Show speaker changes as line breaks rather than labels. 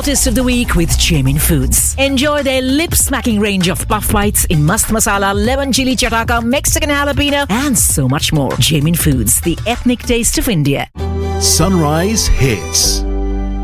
Taste of the week with Jamin Foods. Enjoy their lip-smacking range of puff bites in mast masala, lemon chili chataka, Mexican jalapeno, and so much more. Jamin Foods, the ethnic taste of India.
Sunrise Hits.